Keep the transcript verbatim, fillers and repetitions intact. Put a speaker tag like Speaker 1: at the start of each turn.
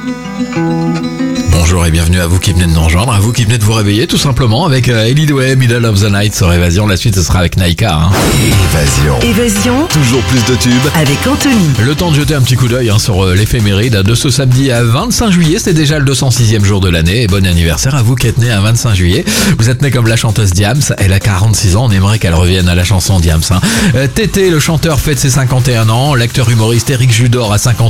Speaker 1: Bonjour et bienvenue à vous qui venez de nous rejoindre, à vous qui venez de vous réveiller tout simplement avec euh, Ellie Douay, Middle of the Night sur Évasion. La suite ce sera avec Naika. Hein.
Speaker 2: Évasion.
Speaker 3: Évasion
Speaker 2: Toujours plus de tubes.
Speaker 3: avec Anthony.
Speaker 1: Le temps de jeter un petit coup d'œil hein, sur euh, l'éphéméride de ce samedi à vingt-cinq juillet. C'est déjà le deux cent sixième jour de l'année et bon anniversaire à vous qui êtes né à vingt-cinq juillet. Vous êtes né comme la chanteuse Diams, elle a quarante-six ans, on aimerait qu'elle revienne à la chanson Diams. Hein. Euh, Tété, le chanteur, fête ses cinquante et un ans. L'acteur humoriste Éric Judor a cinquante